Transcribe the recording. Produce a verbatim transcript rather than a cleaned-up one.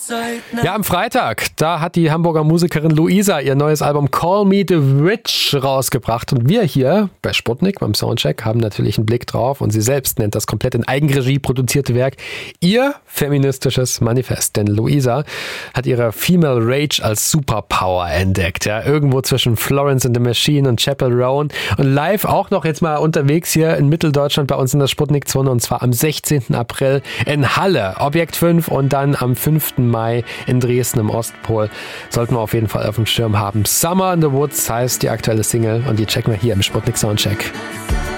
Ja, am Freitag, da hat die Hamburger Musikerin Luisa ihr neues Album Call Me the Witch rausgebracht. Und wir hier bei Sputnik beim Soundcheck haben natürlich einen Blick drauf. Und sie selbst nennt das komplett in Eigenregie produzierte Werk ihr feministisches Manifest. Denn Luisa hat ihre Female Rage als Superpower entdeckt. Ja, irgendwo zwischen Florence and the Machine und Chappell Roan. Und live auch noch jetzt mal unterwegs hier in Mitteldeutschland bei uns in der Sputnik-Zone. Und zwar am sechzehnten April in Halle, Objekt fünf. Und dann am fünften Mai in Dresden im Ostpol. Sollten wir auf jeden Fall auf dem Schirm haben. Summer in the Woods heißt die aktuelle Single. Und die checken wir hier im Sputnik Soundcheck.